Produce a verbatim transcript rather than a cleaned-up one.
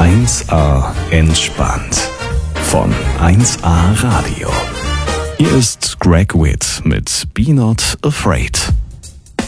eins A entspannt von eins A Radio. Hier ist Greg Witt mit Be Not Afraid.